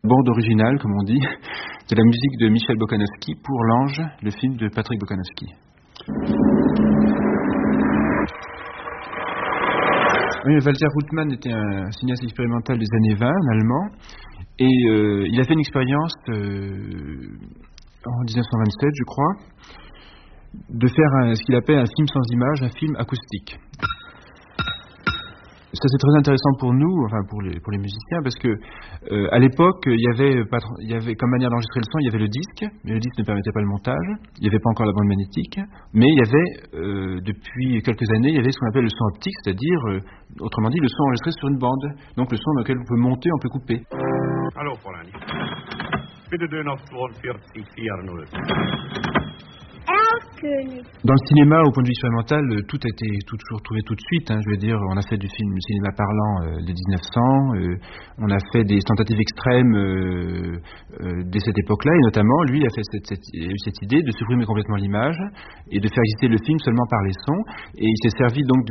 bande originale, comme on dit, de la musique de Michel Bokanowski pour L'Ange, le film de Patrick Bokanowski. Oui, Walter Ruttmann était un cinéaste expérimental des années 20, un Allemand, et il a fait une expérience en 1927, je crois, de faire ce qu'il appelle un film sans image, un film acoustique. Ça, c'est très intéressant pour nous, enfin pour les musiciens, parce que à l'époque, il y avait comme manière d'enregistrer le son, il y avait le disque, mais le disque ne permettait pas le montage, il n'y avait pas encore la bande magnétique, mais il y avait, depuis quelques années, il y avait ce qu'on appelle le son optique, c'est-à-dire, autrement dit, le son enregistré sur une bande, donc le son dans lequel on peut monter, on peut couper. Hallo, Fräulein. Bitte den auf 4240. Dans le cinéma, au point de vue expérimental, tout a été toujours trouvé tout de suite. Je veux dire, on a fait du cinéma parlant dès 1900, on a fait des tentatives extrêmes dès cette époque-là, et notamment, lui, il a eu cette idée de supprimer complètement l'image et de faire exister le film seulement par les sons. Et il s'est servi donc